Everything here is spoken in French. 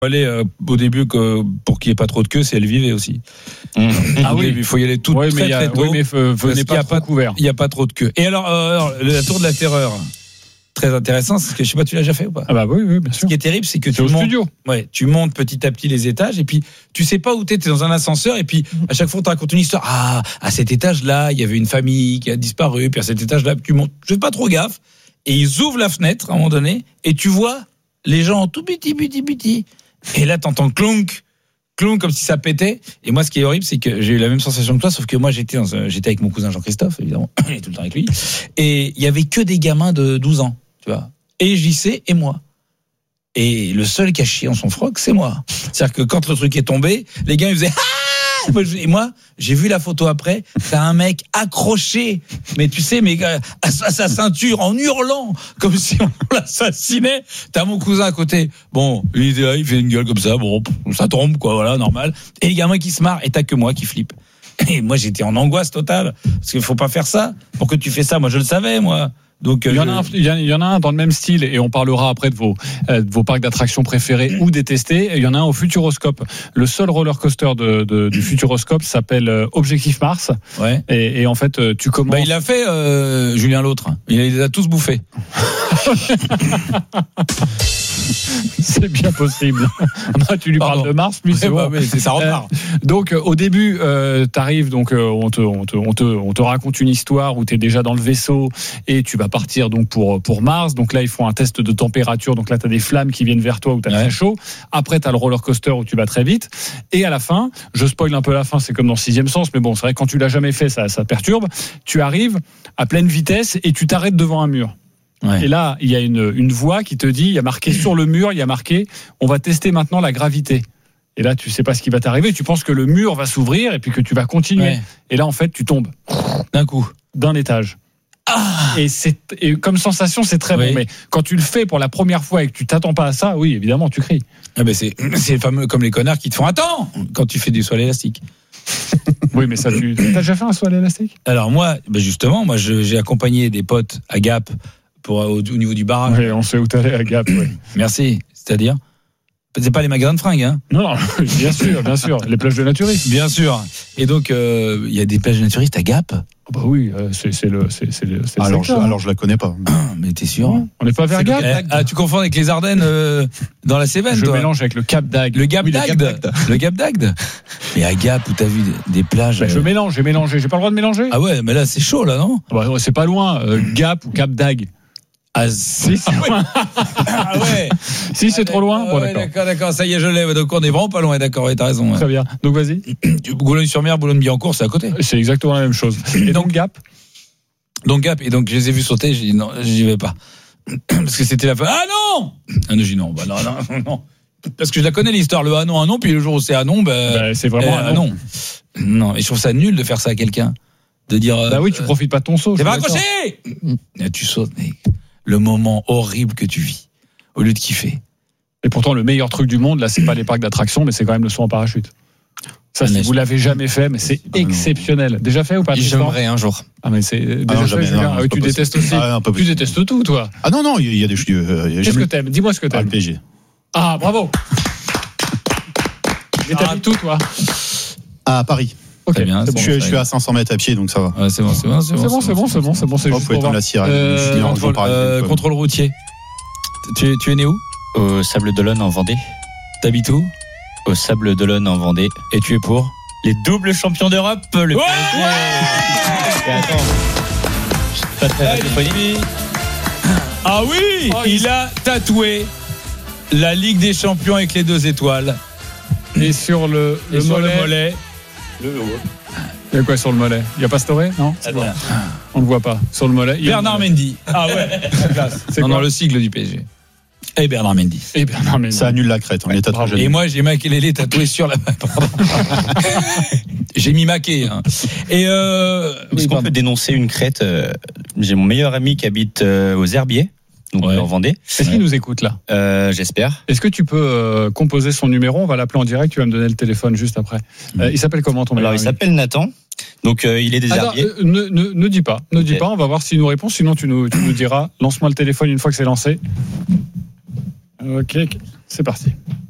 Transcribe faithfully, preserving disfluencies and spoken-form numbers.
aller euh, au début que pour qu'il n'y ait pas trop de queue, c'est elle vivait aussi. Mmh. Ah oui, il faut y aller tout ouais, très mais très a, tôt. Oui, mais euh, venez pas, pas couvert. Il n'y a pas trop de queue. Et alors, euh, alors, la tour de la terreur, très intéressant, c'est que je sais pas, tu l'as déjà fait ou pas? Ah bah oui, oui, bien sûr. Ce qui est terrible, c'est que c'est tu au montes, studio. Ouais, tu montes petit à petit les étages et puis tu sais pas où t'es, t'es dans un ascenseur et puis à chaque fois on te raconte une histoire. Ah, à cet étage-là, il y avait une famille qui a disparu, puis à cet étage-là, tu montes. Je fais pas trop gaffe et ils ouvrent la fenêtre à un moment donné et tu vois les gens tout petit, petit, petit. Et là, t'entends clonk, clonk comme si ça pétait. Et moi, ce qui est horrible, c'est que j'ai eu la même sensation que toi, sauf que moi, j'étais dans un, j'étais avec mon cousin Jean-Christophe, évidemment, il est tout le temps avec lui. Et il y avait que des gamins de douze ans, tu vois. Et J C et moi. Et le seul qui a chié en son froc, c'est moi. C'est-à-dire que quand le truc est tombé, les gars, ils faisaient ah! Et moi, j'ai vu la photo après, t'as un mec accroché, mais tu sais, mais à sa ceinture, en hurlant, comme si on l'assassinait. T'as mon cousin à côté. Bon, il était là, il fait une gueule comme ça, bon, ça tombe, quoi, voilà, normal. Et les gamins qui se marrent, et t'as que moi qui flippe. Et moi, j'étais en angoisse totale, parce qu'il faut pas faire ça. Pourquoi tu fais ça? Moi, je le savais, moi. Donc, il y en a euh, un, il y en a un dans le même style et on parlera après de vos, euh, de vos parcs d'attractions préférés ou détestés. Il y en a un au Futuroscope. Le seul roller coaster de, de, du Futuroscope s'appelle euh, Objectif Mars. Ouais. Et, et en fait, tu commences. Bah, il a fait euh, Julien l'autre. Il les a tous bouffés. C'est bien possible. Moi, tu lui Pardon. parles de Mars, lui, c'est ouais, bon. bah, mais c'est ça repart. Euh, donc, au début, euh, t'arrives, donc euh, on te, on te, on te, on te raconte une histoire où t'es déjà dans le vaisseau et tu vas partir donc pour pour Mars. Donc là, ils font un test de température. Donc là, t'as des flammes qui viennent vers toi où t'as ouais. très chaud. Après, t'as le roller coaster où tu vas très vite. Et à la fin, je spoil un peu la fin, c'est comme dans Sixième Sens, mais bon, c'est vrai que quand tu l'as jamais fait, ça, ça perturbe. Tu arrives à pleine vitesse et tu t'arrêtes devant un mur. Ouais. Et là, il y a une, une voix qui te dit, il y a marqué sur le mur, il y a marqué, on va tester maintenant la gravité. Et là, tu sais pas ce qui va t'arriver. Tu penses que le mur va s'ouvrir et puis que tu vas continuer. Ouais. Et là, en fait, tu tombes d'un coup, d'un étage. Ah et c'est et comme sensation, c'est très oui. bon. Mais quand tu le fais pour la première fois et que tu t'attends pas à ça, oui, évidemment, tu cries. Ah ben c'est c'est fameux comme les connards qui te font attends quand tu fais du saut à l'élastique. Oui, mais ça, tu t'as déjà fait un saut à l'élastique? Alors moi, ben justement, moi, je, j'ai accompagné des potes à Gap. Pour, au, au niveau du barrage. Oui, on sait où t'allais à Gap. Oui. Merci. C'est-à-dire, c'est pas les magasins de fringues, hein? Non, non, bien sûr, bien sûr. Les plages de naturistes. Bien sûr. Et donc, il euh, y a des plages de naturistes à Gap. Oh bah oui, euh, c'est, c'est le, c'est, c'est le. C'est alors, le secteur, je, hein. alors je la connais pas. Mais t'es sûr? Ouais. On n'est pas vers Gap. Le, ah, tu confonds avec les Ardennes euh, dans la Cévennes, je toi? mélange avec le Cap d'Agde. Le Gap oui, d'Agde. Le Gap d'Agde. Mais à Gap où t'as vu des, des plages. Bah, euh... Je mélange, j'ai mélangé. J'ai pas le droit de mélanger. Ah ouais, mais là c'est chaud là, non? Bah, c'est pas loin. Euh, Gap ou Cap d'Agde. Ah, si, c'est loin. Ah ouais. Si, c'est ah, trop loin. Bon, ouais, d'accord. d'accord, d'accord, ça y est, je l'ai. Donc, on est vraiment pas loin, d'accord, ouais, t'as raison. Très bien. Donc, vas-y. Boulogne-sur-Mer, Boulogne-Billancourt, c'est à côté. C'est exactement la même chose. Et donc, Gap? Donc, Gap. Et donc, je les ai vus sauter, j'ai dit non, j'y vais pas. Parce que c'était la fin. Ah non! Ah non, j'ai dit non, bah non, non, non. Parce que je la connais l'histoire, le ah non, ah non, puis le jour où c'est ah non, bah. bah c'est vraiment euh, ah non. Non, et je trouve ça nul de faire ça à quelqu'un. De dire. Bah euh, oui, tu profites pas de ton saut. T'es pas accroché! Tu sautes, mais. Le moment horrible que tu vis, au lieu de kiffer. Et pourtant, le meilleur truc du monde, là, c'est pas les parcs d'attractions, mais c'est quand même le saut en parachute. Ça, si vous l'avez jamais fait, mais c'est exceptionnel. Déjà fait ou pas? J'aimerais un jour. Ah, mais c'est déjà ah non, fait, jamais, Julien. non, ah, tu détestes aussi. Ah, non, tu détestes tout, toi. Ah non, non, il y a des choses. Euh, Qu'est-ce que t'aimes? Dis-moi ce que t'aimes. Ah, le P S G. Ah, bravo. Et t'habites tout, toi? À Paris. Ok, bien, je, bon, suis, je suis à cinq cents mètres à pied, donc ça va. Ouais, c'est bon, c'est bon, c'est bon. C'est bon, c'est bon, c'est bon, c'est bon. C'est oh, juste faut éteindre la sirène. Euh, contrôle, euh, contrôle routier. Tu es, tu es né où? Au Sable d'Olonne en Vendée. T'habites où? Au Sable d'Olonne en Vendée. Et tu es pour? Les doubles champions d'Europe. Le ouais, P S G. ouais. Et attends. Pas très radiophonique. Ah oui, oh, il a tatoué la Ligue des Champions avec les deux étoiles. Et sur le, Et le, sur mollet, le mollet. Le logo. Il y a quoi sur le mollet? Il n'y a pas Storé? Non, c'est bon. On ne le voit pas. Sur le mollet. Bernard Mendy. Ah ouais. C'est non, non, le sigle du P S G. Et Bernard Mendy. Et Bernard Mendy. Ça annule la crête. On est tatoué. Et moi, j'ai Makelele tatoué sur la. Pardon. J'ai mis Maquet. Hein. Et euh. Est-ce oui, qu'on peut dénoncer une crête? J'ai mon meilleur ami qui habite aux Herbiers. Donc ouais. En Vendée. Est-ce qu'il nous écoute là? euh, J'espère. Est-ce que tu peux euh, composer son numéro? On va l'appeler en direct. Tu vas me donner le téléphone juste après. Mmh. Euh, il s'appelle comment ton Alors ami? Il s'appelle Nathan. Donc euh, il est des Alors, Herbiers. Euh, ne, ne, ne dis pas, ne okay. dis pas. On va voir s'il nous répond. Sinon tu nous, tu nous diras. Lance-moi le téléphone une fois que c'est lancé. Ok, c'est parti.